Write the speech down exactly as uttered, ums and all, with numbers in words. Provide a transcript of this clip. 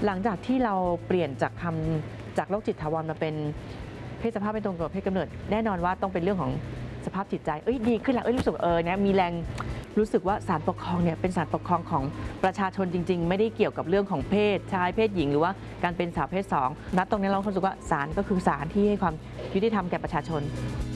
หลังจากที่เราเปลี่ยนจากคำจากโรคจิตถาวรมาเป็นเพศสภาพไม่ตรงกับเพศกำเนิดแน่นอนว่าต้องเป็นเรื่องของสภาพจิตใจเอ้ยดีขึ้นแล้วเอ้ยรู้สึกเออเนี่ยมีแรงรู้สึกว่าศาลปกครองเนี่ยเป็นศาลปกครองของประชาชนจริงๆไม่ได้เกี่ยวกับเรื่องของเพศชายเพศหญิงหรือว่าการเป็นสาวเพศสองณตรงนี้เรารู้สึกว่าศาลก็คือศาลที่ให้ความยุติธรรมแก่ประชาชน